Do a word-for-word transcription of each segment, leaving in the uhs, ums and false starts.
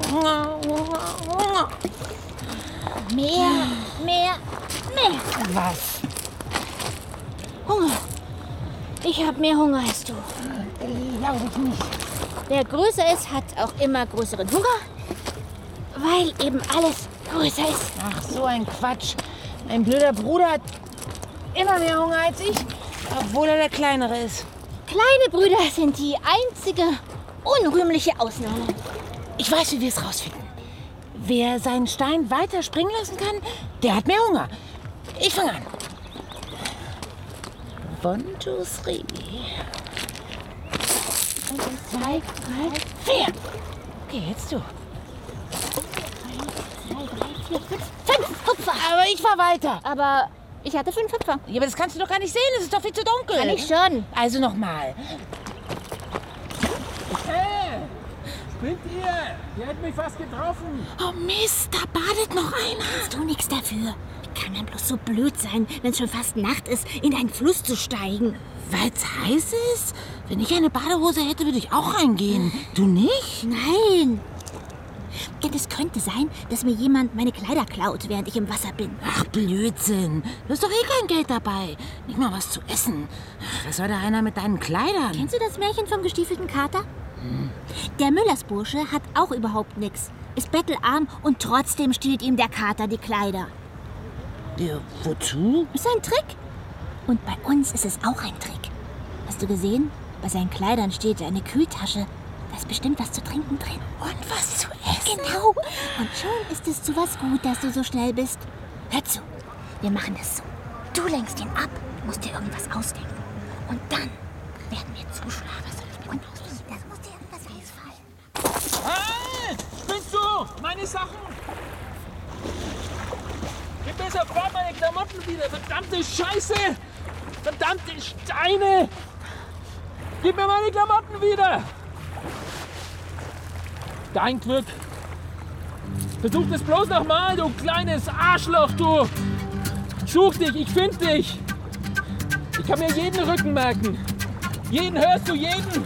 Hunger, Hunger, Hunger. Mehr, mehr, mehr. Was? Hunger. Ich habe mehr Hunger als du. Glaube ich nicht. Wer größer ist, hat auch immer größeren Hunger, weil eben alles größer ist. Ach, so ein Quatsch. Mein blöder Bruder hat immer mehr Hunger als ich, obwohl er der Kleinere ist. Kleine Brüder sind die einzige unrühmliche Ausnahme. Ich weiß, wie wir es rausfinden. Wer seinen Stein weiter springen lassen kann, der hat mehr Hunger. Ich fange an. One, two, three. Und zwei, drei, vier. Okay, jetzt du. Zwei, drei, vier, fünf, fünf Hupfer. Aber ich fahr weiter. Aber ich hatte fünf Hupfer. Ja, aber das kannst du doch gar nicht sehen. Es ist doch viel zu dunkel. Kann ich schon. Also nochmal. Hey! Spinnt ihr? Ihr hättet mich fast getroffen. Oh Mist, da badet noch einer. Kannst du nichts dafür. Wie kann man bloß so blöd sein, wenn es schon fast Nacht ist, in einen Fluss zu steigen? Weil es heiß ist? Wenn ich eine Badehose hätte, würde ich auch reingehen. Du nicht? Nein. Denn es könnte sein, dass mir jemand meine Kleider klaut, während ich im Wasser bin. Ach, Blödsinn. Du hast doch eh kein Geld dabei. Nicht mal was zu essen. Was soll da einer mit deinen Kleidern? Kennst du das Märchen vom gestiefelten Kater? Hm. Der Müllersbursche hat auch überhaupt nichts, ist bettelarm und trotzdem stiehlt ihm der Kater die Kleider. Ja, wozu? Ist ein Trick. Und bei uns ist es auch ein Trick. Hast du gesehen? Bei seinen Kleidern steht eine Kühltasche. Da ist bestimmt was zu trinken drin. Und was zu essen? Genau. Und schon ist es zu was gut, dass du so schnell bist. Hör zu. Wir machen es so. Du lenkst ihn ab, musst dir irgendwas ausdenken. Und dann werden wir zuschlagen. Und das muss dir irgendwas einfallen. Hey! Spinnst du? Meine Sachen! Gib mir sofort meine Klamotten wieder! Verdammte Scheiße! Verdammte Steine! Gib mir meine Klamotten wieder! Dein Glück! Versuch das bloß nochmal, du kleines Arschloch, du! Such dich, ich find dich! Ich kann mir jeden Rücken merken! Jeden hörst du, jeden!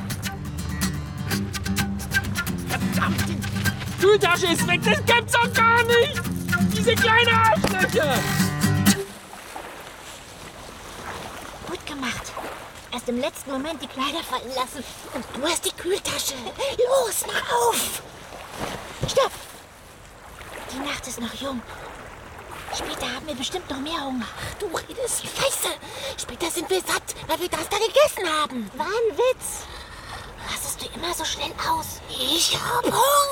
Verdammt, die Kühltasche ist weg, das gibt's doch gar nicht! Diese kleinen Arschlöcher! Gut gemacht. Erst im letzten Moment die Kleider fallen lassen. Und du hast die Kühltasche. Los, mach auf! Stopp! Die Nacht ist noch jung. Später haben wir bestimmt noch mehr Hunger. Ach, du redest. Scheiße! Später sind wir satt, weil wir das da gegessen haben. War ein Witz. Rastest du immer so schnell aus? Ich hab Hunger!